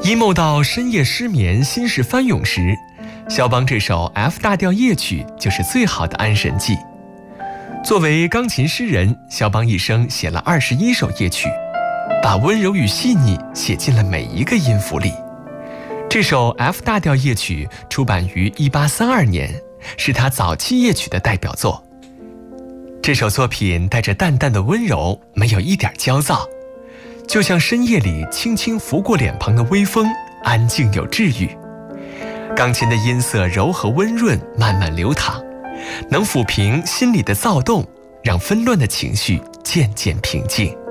emo 到深夜失眠、心事翻涌时，肖邦这首 F 大调夜曲就是最好的安神剂。作为钢琴诗人，肖邦一生写了21首夜曲，把温柔与细腻写进了每一个音符里。这首 F 大调夜曲出版于1832年，是他早期夜曲的代表作。这首作品带着淡淡的温柔，没有一点焦躁，就像深夜里轻轻拂过脸庞的微风，安静有治愈。钢琴的音色柔和温润，慢慢流淌，能抚平心里的躁动，让纷乱的情绪渐渐平静。